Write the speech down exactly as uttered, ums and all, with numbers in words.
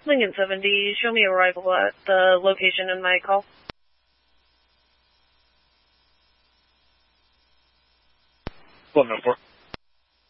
Lincoln seventy, show me arrival at the location in my call. one oh four.